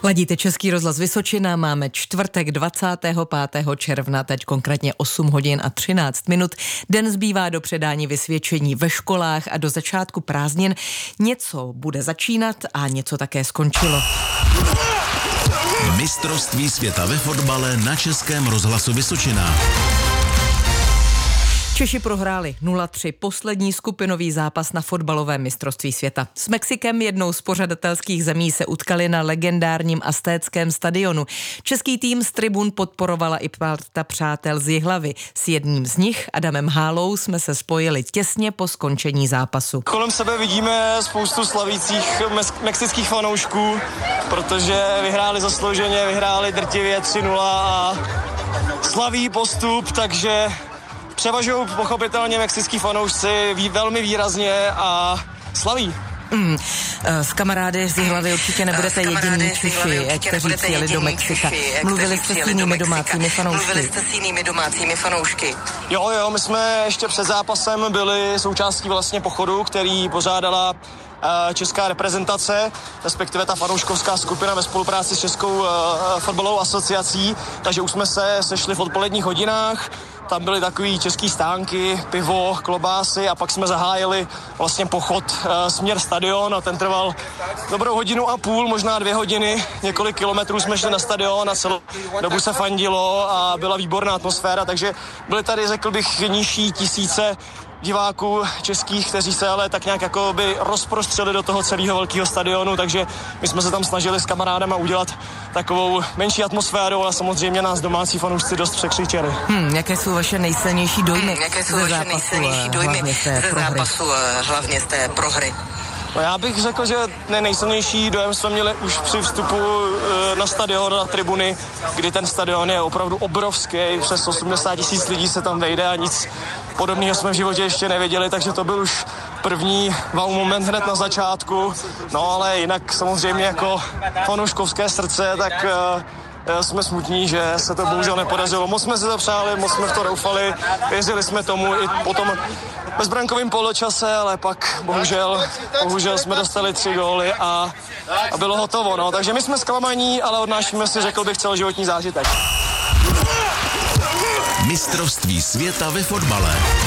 Ladíte Český rozhlas Vysočina, máme čtvrtek 25. června, teď konkrétně 8 hodin a 13 minut. Den zbývá do předání vysvědčení ve školách a do začátku prázdnin. Něco bude začínat a něco také skončilo. Mistrovství světa ve fotbale na Českém rozhlasu Vysočina. Češi prohráli 0-3 poslední skupinový zápas na fotbalovém mistrovství světa. S Mexikem, jednou z pořadatelských zemí, se utkali na legendárním Aztéckém stadionu. Český tým z tribun podporovala i parta přátel z Jihlavy. S jedním z nich, Adamem Hálou, jsme se spojili těsně po skončení zápasu. Kolem sebe vidíme spoustu slavících mexických fanoušků, protože vyhráli zaslouženě, vyhráli drtivě 3-0 a slaví postup, takže převažují pochopitelně mexický fanoušci velmi výrazně a slaví. S kamarády z Jihlavy určitě nebudete jediní Češi, kteří přijeli do Mexika. Mluvili jste s jinými domácími fanoušky? Jo, my jsme ještě před zápasem byli součástí vlastně pochodu, který pořádala česká reprezentace, respektive ta fanouškovská skupina ve spolupráci s Českou fotbalovou asociací, takže už jsme se sešli v odpoledních hodinách. Tam byly takový český stánky, pivo, klobásy a pak jsme zahájili vlastně pochod směr stadion a ten trval dobrou hodinu a půl, možná 2 hodiny. Několik kilometrů jsme šli na stadion a celou dobu se fandilo a byla výborná atmosféra, takže byly tady, řekl bych, nižší tisíce diváků českých, kteří se ale tak nějak jako by rozprostřeli do toho celého velkého stadionu, takže my jsme se tam snažili s kamarádama udělat takovou menší atmosféru, ale samozřejmě nás domácí fanoušci dost překřičeli. Jaké jsou vaše nejsilnější dojmy ze zápasu, hlavně z té prohry? No já bych řekl, že nejsilnější dojem jsme měli už při vstupu na stadion, na tribuny, kdy ten stadion je opravdu obrovský, přes 80 000 lidí se tam vejde a nic podobného jsme v životě ještě nevěděli, takže to byl už první wow moment hned na začátku. No ale jinak samozřejmě jako fanouškovské srdce, tak jsme smutní, že se to bohužel nepodařilo. Moc jsme si to přáli, moc jsme v to doufali, věřili jsme tomu i po tom bezbrankovým poločase, ale pak bohužel jsme dostali 3 góly a bylo hotovo. No. Takže my jsme zklamaní, ale odnášíme si, řekl bych, celoživotní zážitek. Mistrovství světa ve fotbale.